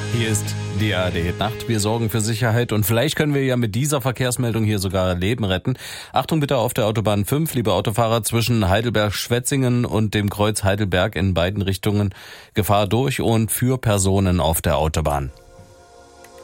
Hier ist die ARD Nacht. Wir sorgen für Sicherheit und vielleicht können wir ja mit dieser Verkehrsmeldung hier sogar Leben retten. Achtung bitte auf der Autobahn 5, liebe Autofahrer, zwischen Heidelberg-Schwetzingen und dem Kreuz Heidelberg in beiden Richtungen. Gefahr durch und für Personen auf der Autobahn.